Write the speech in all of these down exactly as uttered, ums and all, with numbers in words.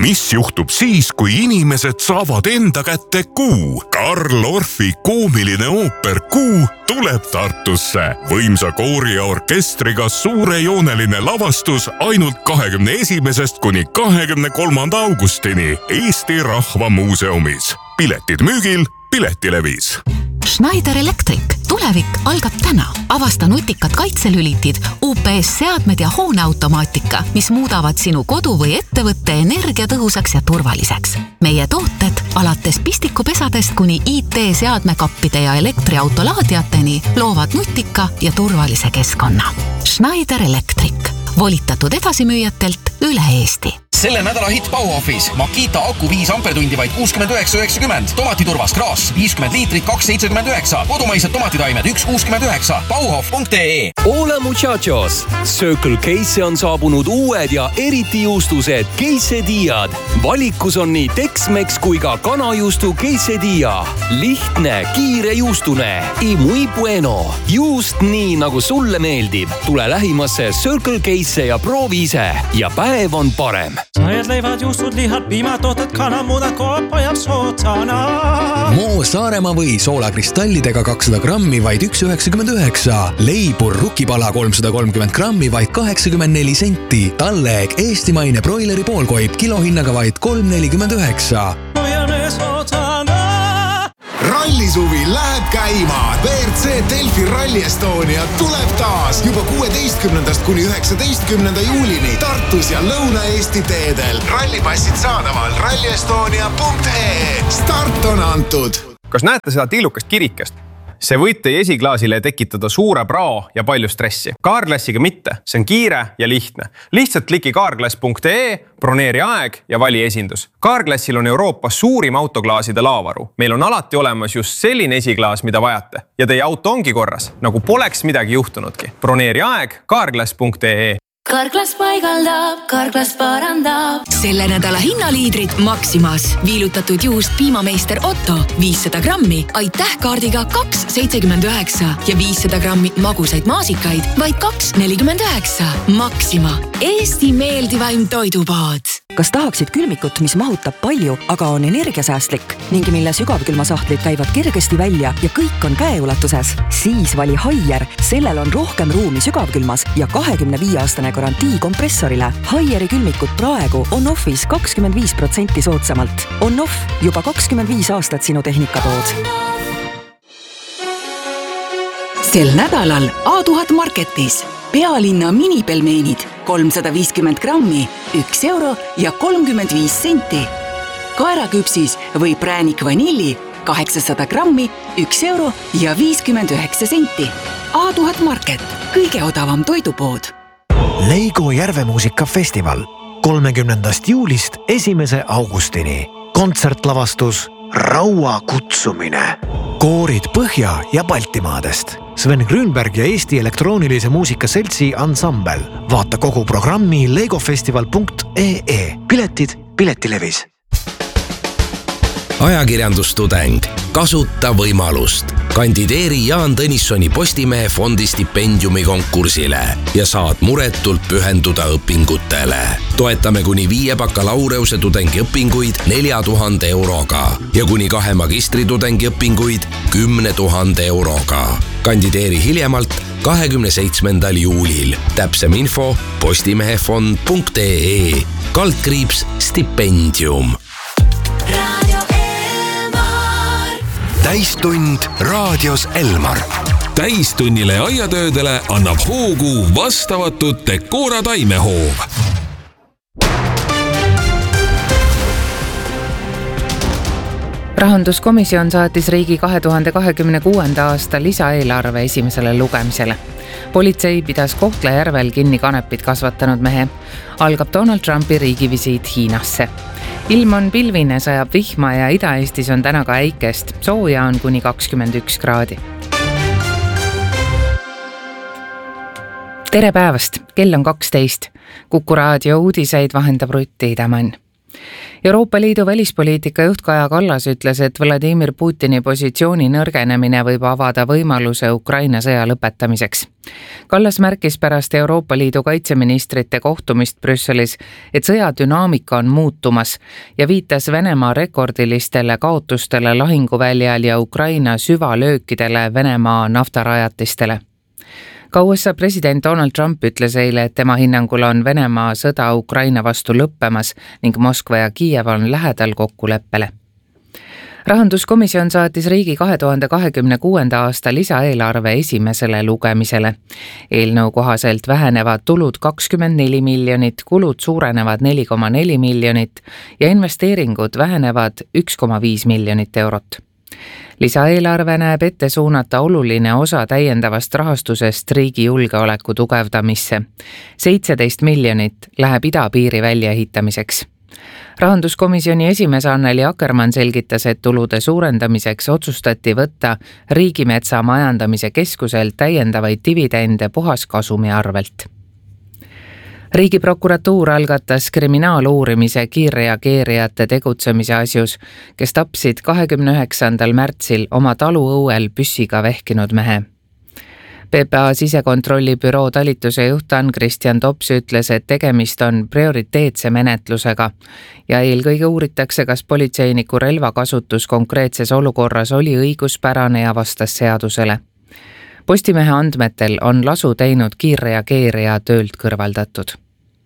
mis juhtub siis, kui inimesed saavad enda kätte Kuu? Karl Orfi koomiline ooper Kuu tuleb Tartusse. Võimsa koori ja orkestriga suurejooneline lavastus ainult kahekümne esimesest kuni kahekümne kolmanda augustini Eesti Rahva Muuseumis. Piletid müügil Piletilevis. Schneider Electric. Tulevik algab täna. Avasta nutikad kaitselülitid, U P S-seadmed ja hooneautomaatika, mis muudavad sinu kodu või ettevõtte energiatõhusaks ja turvaliseks. Meie tooted alates pistikupesadest kuni I T-seadmekappide ja elektriautolaadiateni loovad nutika ja turvalise keskkonna. Schneider Electric. Volitatud edasimüüjatelt üle Eesti. Selle nädala hit Bauhofis. Makita aku viis ampertundi vaid kuuskümmend üheksa üheksakümmend. Tomatiturvas Kraas viiskümmend liitrit kaks seitsekümmend üheksa. Kodumaised tomatitaimed üks kuuskümmend üheksa. Bauhof punkt ee. Hola muchachos! Circle K'sse on saabunud uued ja eriti juustused quesadillad. Valikus on nii Tex-Mex kui ka kanajuustu quesadilla. Lihtne, kiire juustune. Y muy bueno. Juust nii, nagu sulle meeldib. Tule lähimasse Circle K'sse ja proovi ise. Ja päev on parem. Sajad leivad, juustud, lihad, piimatooted, kanamuudad, koop ajab sootsana. Moo Saaremaa või soolakristallidega kakssada grammi vaid üks üheksakümmend üheksa. Leibur rukipala kolmsada kolmkümmend grammi vaid kaheksakümmend neli senti. Talleeg eestimaine broileri poolkoip kilohinnaga vaid kolm nelikümmend üheksa. Rallisuvi läheb käima. B R C Delfi Rally Estonia tuleb taas juba kuueteistkümnendast kuni üheksateistkümnenda juulini Tartus ja Lõuna-Eesti teedel. Rallipassid saadaval ralli estonia punkt ee. Start on antud. Kas näete seda tillukast kirikest? See võib teie esiklaasile tekitada suure prao ja palju stressi. Carglassiga mitte, see on kiire ja lihtne. Lihtsalt kliki carglass punkt ee, broneeri aeg ja vali esindus. Carglassil on Euroopas suurim autoklaaside laavaru. Meil on alati olemas just selline esiklaas, mida vajate. Ja teie auto ongi korras, nagu poleks midagi juhtunudki. Broneeri aeg carglass punkt ee. Carglass paigaldab, Carglass parandab. Selle nädala hinnaliidrid Maximas. Viilutatud juust piimameister Otto viissada grammi, aitäh kaardiga kaks seitsekümmend üheksa ja viissada grammi magusaid maasikaid vaid kaks nelikümmend üheksa. Maxima. Eesti meeldivaim toidupood. Kas tahaksid külmikut, mis mahutab palju, aga on energiasäästlik ning mille sügavkülmasahtlid käivad kergesti välja ja kõik on käeulatuses? Siis vali Haier. Sellel on rohkem ruumi sügavkülmas ja kahekümne viie aastane garantii kompressorile. Haieri külmikut praegu on offis kakskümmend viis protsenti soodsamalt. On off juba kakskümmend viis aastat sinu tehnikatood. Sel nädalal A tuhat Marketis pealinna minipelmeenid kolmsada viiskümmend grammi, üks euro ja kolmkümmend viis senti. Kaeraküpsis või präänik vanilli kaheksasada grammi, üks euro ja viiskümmend üheksa senti. A tuhat Market, kõige odavam toidupood. Leigo Järvemuusikafestival kolmekümnendast juulist esimese augustini. Kontsertlavastus Raua kutsumine. Koorid Põhja- ja Baltimaadest. Sven Grünberg ja Eesti elektroonilise muusika seltsi ansambel. Vaata kogu programmi legofestival punkt ee. Piletid Piletilevis. Ajakirjandustudeng. Kasuta võimalust. Kandideeri Jaan Tõnissoni Postimehe fondi stipendiumi konkursile ja saad muretult pühenduda õpingutele. Toetame kuni viie bakalaureuse tudengi õpinguid nelja tuhande euroga ja kuni kahe magistritudengi õpinguid kümne tuhande euroga. Kandideeri hiljemalt kahekümne seitsmendal juulil. Täpsem info postimehefond punkt ee. Kaldkriips stipendium. Täistund raadios Elmar. Täistunnile aiatöödele annab hoogu vastavatud Decora taimehoov. Rahanduskomisjon saatis riigi kahe tuhande kahekümne kuuenda aasta lisaeelarve esimesele lugemisele. Politsei pidas Kohtla-Järvel kinni kanepit kasvatanud mehe. Algab Donald Trumpi riigivisiit Hiinasse. Ilm on pilvine, sajab vihma ja Ida-Eestis on täna ka äikest. Sooja on kuni kakskümmend üks kraadi. Tere päevast, kell on kaksteist. Kuku raadio uudiseid vahendab Rutt Tiidemann. Euroopa Liidu välispoliitika juht Kaja Kallas ütles, et Vladimir Putini positsiooni nõrgenemine võib avada võimaluse Ukraina sõja lõpetamiseks. Kallas märkis pärast Euroopa Liidu kaitseministrite kohtumist Brüsselis, et sõja dünaamika on muutumas ja viitas Venemaa rekordilistele kaotustele lahinguväljal ja Ukraina süvalöökidele Venemaa naftarajatistele. Ka U S A president Donald Trump ütles eile, et tema hinnangul on Venemaa sõda Ukraina vastu lõppemas ning Moskva ja Kiiev on lähedal kokkuleppele. Rahanduskomisjon saatis riigi kahe tuhande kahekümne kuuenda aasta lisaeelarve esimesele lugemisele. Eelnõu kohaselt vähenevad tulud kakskümmend neli miljonit, kulud suurenevad neli koma neli miljonit ja investeeringud vähenevad üks koma viis miljonit eurot. Lisaeelarve näeb ette suunata oluline osa täiendavast rahastusest riigi julgeoleku tugevdamisse. seitseteist miljonit läheb idapiiri väljaehitamiseks. Rahanduskomisjoni esimees Anneli Akkermann selgitas, et tulude suurendamiseks otsustati võtta Riigimetsa Majandamise Keskuselt täiendavaid dividende puhaskasumi arvelt. Riigiprokuratuur algatas kriminaaluurimise kiirreageerijate tegutsemise asjus, kes tapsid kahekümne üheksandal märtsil oma taluõuel püssiga vehkinud mehe. P P A sisekontrolli büroo talituse juht Ann-Christian Tops ütles, et tegemist on prioriteetse menetlusega ja eelkõige uuritakse, kas politseiniku relvakasutus konkreetses olukorras oli õiguspärane ja vastas seadusele. Postimehe andmetel on lasu teinud kiirreageerija töölt kõrvaldatud.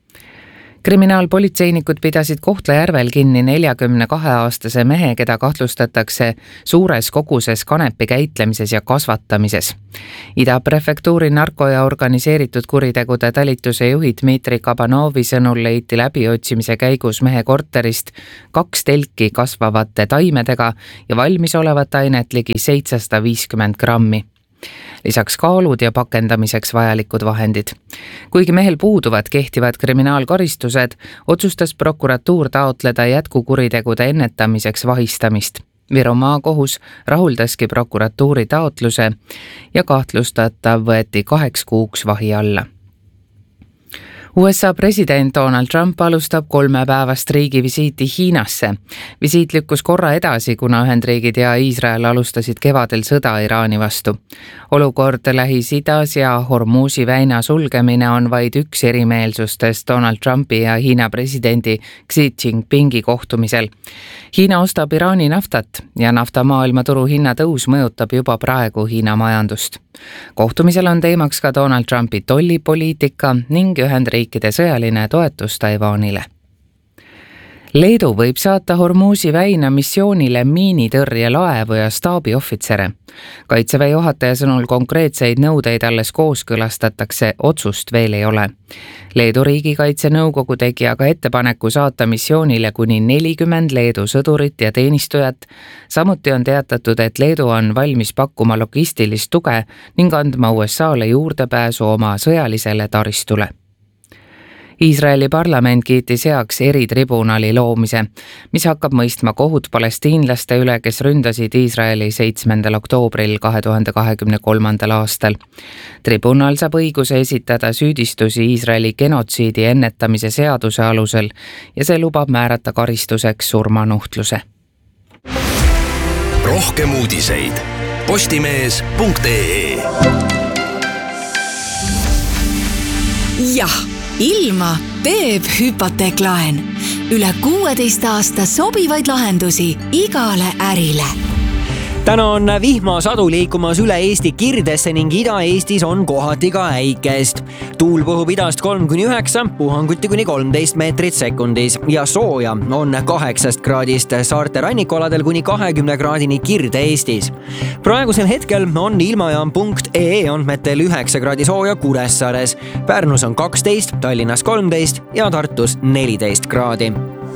Kriminaalpolitseinikud pidasid Kohtla-Järvel kinni neljakümne kahe aastase mehe, keda kahtlustatakse suures koguses kanepi käitlemises ja kasvatamises. Ida prefektuuri narko- ja organiseeritud kuritegude talituse juhi Dmitri Kabanovi sõnul leiti läbiotsimise käigus mehe korterist kaks telki kasvavate taimedega ja valmisolevat ainet ligi seitsesada viiskümmend grammi. Lisaks kaalud ja pakendamiseks vajalikud vahendid. Kuigi mehel puuduvad kehtivad kriminaalkaristused, otsustas prokuratuur taotleda jätkukuritegude ennetamiseks vahistamist. Viru maakohus rahuldaski prokuratuuri taotluse ja kahtlustatav võeti kaheks kuuks vahi alla. U S A president Donald Trump alustab kolmepäevast riigivisiiti Hiinasse. Visiit lükkus korra edasi, kuna Ühendriigid ja Iisrael alustasid kevadel sõda Iraani vastu. Olukord Lähis-Idas ja Hormuzi väina sulgemine on vaid üks erimeelsustest Donald Trumpi ja Hiina presidendi Xi Jinpingi kohtumisel. Hiina ostab Iraani naftat ja nafta maailmaturu hinnatõus mõjutab juba praegu Hiina majandust. Kohtumisel on teemaks ka Donald Trumpi tollipoliitika ning Ühendriikide sõjaline toetus Taiwanile. Leedu võib saata Hormuzi väina missioonile miinitõrjelaevu ja staabiohvitsere. Kaitseväe juhataja sõnul konkreetseid nõudeid alles kooskõlastatakse, otsust veel ei ole. Leedu riigikaitsenõukogu tegi aga ettepaneku saata missioonile kuni nelikümmend Leedu sõdurit ja teenistujat. Samuti on teatatud, et Leedu on valmis pakkuma logistilist tuge ning andma U S A-le juurdepääsu oma sõjalisele taristule. Iisraeli parlament kiitis heaks eritribunali loomise, mis hakkab mõistma kohut palestiinlaste üle, kes ründasid Iisraeli seitsmendal oktoobril kahe tuhande kahekümne kolmandal aastal. Tribunal saab õiguse esitada süüdistusi Iisraeli genotsiidi ennetamise seaduse alusel ja see lubab määrata karistuseks surmanuhtluse. Rohkem uudiseid postimees punkt ee. Jah, ilma teeb hüpoteeklaen. Üle kuueteist aasta sobivaid lahendusi igale ärile. Täna on vihmasadu liikumas üle Eesti Kirdesse ning Ida-Eestis on kohati ka äikest. Tuul puhub idast kolm kuni üheksa, puhanguti kuni kolmteist meetrit sekundis ja sooja on kaheksast kraadist saarte rannikualadel kuni kahekümne kraadini Kirde-Eestis. Praegusel hetkel on ilmajaam punkt ee andmetel üheksa kraadi sooja Kuressaares. Pärnus on kaksteist, Tallinnas kolmteist ja Tartus neliteist kraadi.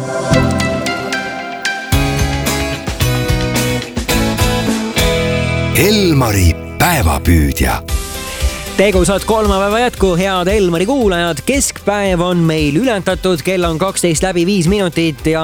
Elmari päevapüüdja. Tegusad kolmapäeva jätku, head Elmari kuulajad. Keskpäev on meil ületatud, kell on kaksteist läbi viis minutit ja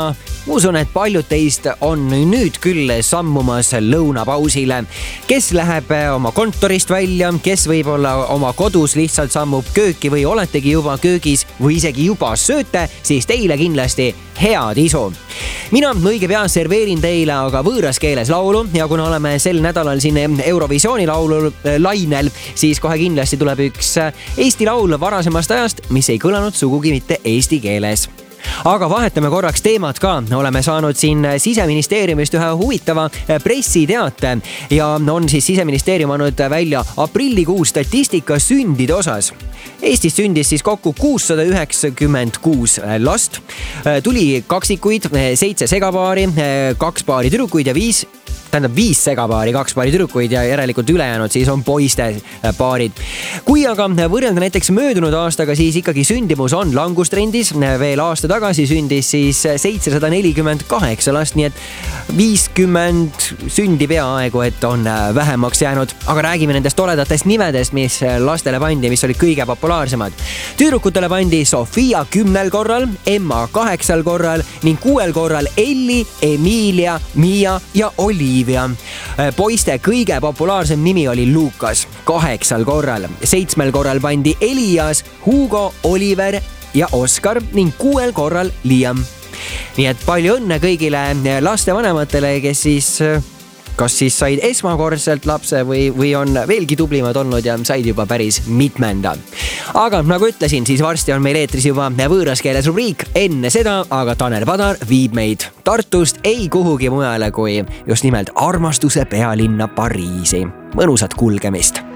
usun, et paljud teist on nüüd küll sammumas lõunapausile. Kes läheb oma kontorist välja, kes võib-olla oma kodus lihtsalt sammub kööki või oletegi juba köögis või isegi juba sööte, siis teile kindlasti head isu. Mina õige pea serveerin teile aga võõras keeles laulu ja kuna oleme sel nädalal siin Eurovisiooni laulu lainel, siis kohe kindlasti tuleb üks Eesti laul varasemast ajast, mis ei kõlanud sugugi mitte eesti keeles. Aga vahetame korraks teemat ka. Oleme saanud siin Siseministeeriumist ühe huvitava pressiteate ja on siis Siseministeerium andnud välja aprillikuu statistika sündide osas. Eestis sündis siis kokku kuussada üheksakümmend kuus last. Tuli kaksikuid, seitse segapaari, kaks paari tüdrukuid ja viis tähendab viis segapaari, kaks paari tüdrukuid ja järelikult ülejäänud siis on poiste paarid. Kui aga võrrelda näiteks möödunud aastaga, siis ikkagi sündimus on langustrendis. Veel aasta tagasi sündis siis seitsesada nelikümmend kaheksa last, nii et viiskümmend sündi peaaegu, et on vähemaks jäänud. Aga räägime nendest toredatest nimedest, mis lastele pandi, mis olid kõige populaarsemad. Tüdrukutele pandi Sofia kümnel korral, Emma kaheksal korral ning kuuel korral Elli, Emilia, Mia ja Olivia. Poiste kõige populaarsem nimi oli Lukas kaheksal korral, seitsmel korral pandi Elias, Hugo, Oliver ja Oskar ning kuuel korral Liam. Nii et palju õnne kõigile lastevanematele, kes siis kas siis said esmakordselt lapse või, või on veelgi tublimad olnud ja said juba päris mitmenda. Aga nagu ütlesin, siis varsti on meil eetris juba võõras keeles rubriik. Enne seda aga Tanel Padar viib meid Tartust ei kuhugi mujale kui just nimelt armastuse pealinna Pariisi. Mõnusat kulgemist!